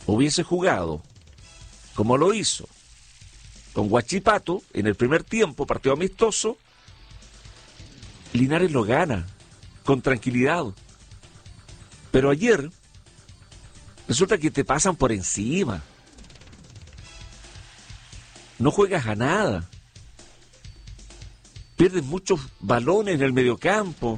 hubiese jugado como lo hizo con Huachipato en el primer tiempo, partido amistoso, Linares lo gana con tranquilidad. Pero ayer resulta que te pasan por encima. No juegas a nada. Pierdes muchos balones en el mediocampo.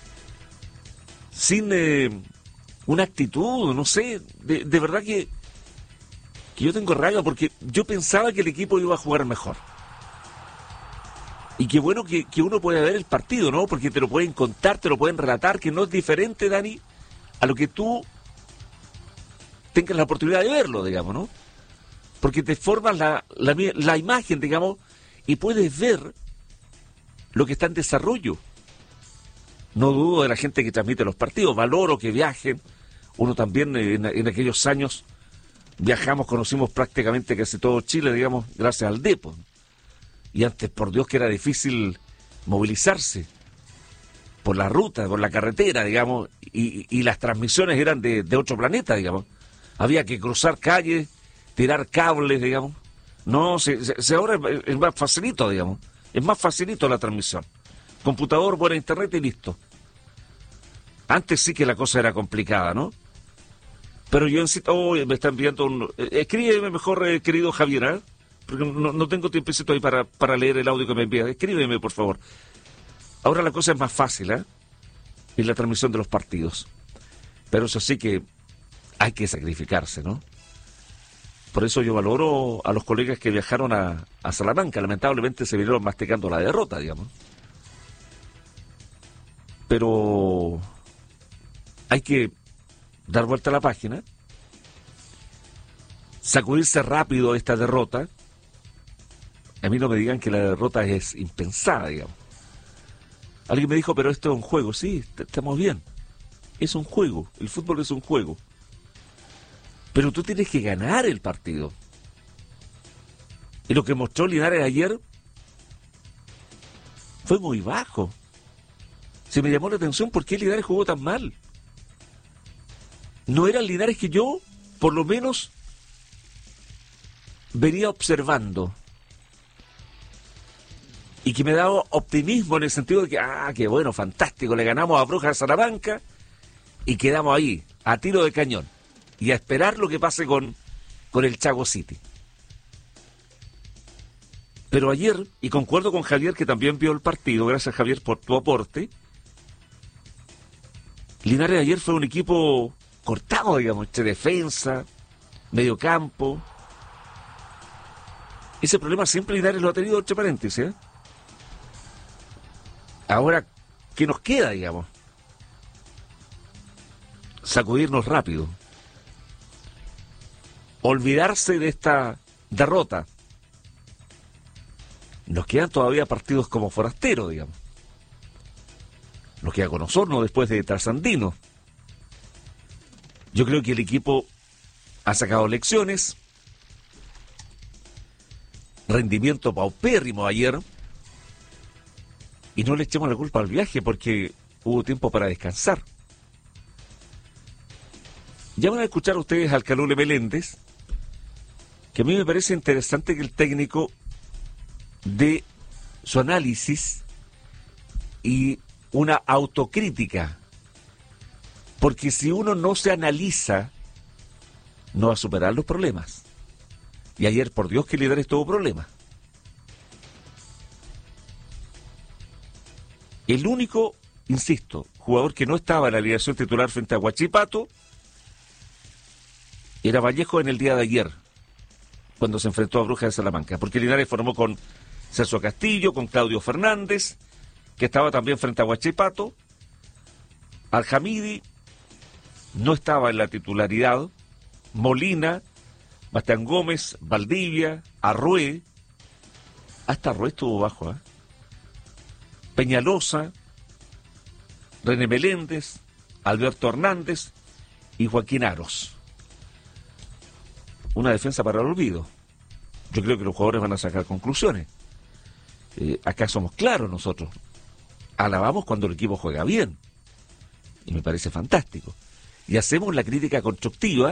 Sin una actitud, no sé. De verdad que yo tengo rabia porque yo pensaba que el equipo iba a jugar mejor. Y qué bueno que uno puede ver el partido, ¿no? Porque te lo pueden contar, te lo pueden relatar, que no es diferente, Dani, a lo que tú tengas la oportunidad de verlo, digamos, ¿no? Porque te formas la imagen, digamos, y puedes ver lo que está en desarrollo. No dudo de la gente que transmite los partidos, valoro que viajen. Uno también en aquellos años viajamos, conocimos prácticamente casi todo Chile, digamos, gracias al Depo. Y antes, por Dios, que era difícil movilizarse por la ruta, por la carretera, digamos, y las transmisiones eran de otro planeta, digamos. Había que cruzar calles, tirar cables, digamos. No, ahora es más facilito, digamos. Es más facilito la transmisión. Computador, buena internet y listo. Antes sí que la cosa era complicada, ¿no? Pero yo me están enviando escríbeme mejor, querido Javier, ¿eh? Porque no tengo tiempecito ahí para leer el audio que me envías. Escríbeme, por favor. Ahora la cosa es más fácil, ¿eh? En la transmisión de los partidos. Pero eso sí que hay que sacrificarse, ¿no? Por eso yo valoro a los colegas que viajaron a Salamanca. Lamentablemente se vinieron masticando la derrota, digamos. Pero hay que dar vuelta a la página, sacudirse rápido esta derrota. A mí no me digan que la derrota es impensada, digamos. Alguien me dijo, pero esto es un juego. Sí, estamos bien. Es un juego. El fútbol es un juego. Pero tú tienes que ganar el partido. Y lo que mostró Linares ayer fue muy bajo. Se me llamó la atención por qué Linares jugó tan mal. No era el Linares que yo, por lo menos, venía observando. Y que me daba optimismo en el sentido de que, qué bueno, fantástico, le ganamos a Brujas de Salamanca y quedamos ahí, a tiro de cañón. Y a esperar lo que pase con el Chago City. Pero ayer, y concuerdo con Javier que también vio el partido, gracias Javier por tu aporte, Linares ayer fue un equipo cortado, digamos, entre defensa, medio campo. Ese problema siempre Linares lo ha tenido, entre paréntesis, ¿eh? Ahora, ¿qué nos queda, digamos? Sacudirnos rápido. Olvidarse de esta derrota. Nos quedan todavía partidos como forasteros, digamos. Nos queda con Osorno después de Trasandino. Yo creo que el equipo ha sacado lecciones. Rendimiento paupérrimo ayer. Y no le echemos la culpa al viaje porque hubo tiempo para descansar. Ya van a escuchar ustedes al Calule Meléndez, que a mí me parece interesante que el técnico dé su análisis y una autocrítica. Porque si uno no se analiza, no va a superar los problemas. Y ayer, por Dios, que Linares tuvo problemas. El único, insisto, jugador que no estaba en la alineación titular frente a Huachipato era Vallejo en el día de ayer, cuando se enfrentó a Brujas de Salamanca. Porque Linares formó con Celso Castillo, con Claudio Fernández, que estaba también frente a Huachipato. Al-Hamidi no estaba en la titularidad. Molina, Bastián Gómez, Valdivia, Arrué. Hasta Arrué estuvo bajo, ¿eh? Peñalosa, René Meléndez, Alberto Hernández y Joaquín Aros. Una defensa para el olvido. Yo creo que los jugadores van a sacar conclusiones. Acá somos claros nosotros. Alabamos cuando el equipo juega bien. Y me parece fantástico. Y hacemos la crítica constructiva